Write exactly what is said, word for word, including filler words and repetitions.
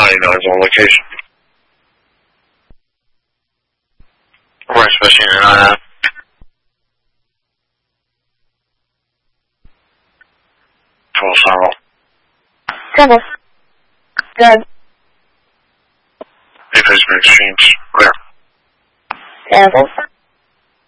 Everybody knows on location. Right, especially in uh, full circle. Trouble. Good. If it's been exchanged, clear. Seven.